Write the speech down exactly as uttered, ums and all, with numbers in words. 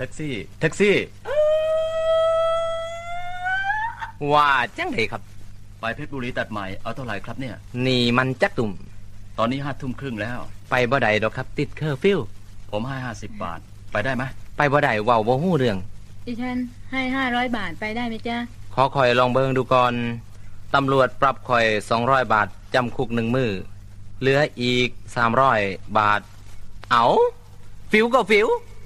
แท็กซี่แท็กซี่ว่าจังไดครับไปเพชรบุรีตัดใหม่เอาเท่าไหร่ครับเนี่ยนี่มันจักตุ่มตอนนี้ห้าทุ่มครึ่งแล้วไปบ่ได้ดอกครับติดเคอร์ฟิวผมให้ห้าสิบบาทไปได้ไหมไปบ่ได้เว้าบ่ฮู้เรื่องดิฉันให้ห้าร้อยบาทไปได้ไหมจ๊ะขอคอยลองเบิ่งดูก่อนตำรวจปรับคอยสองร้อยบาทจำคุกหนึ่งมื้อเหลืออีกสามร้อยบาทเอาฟิวก็ฟิว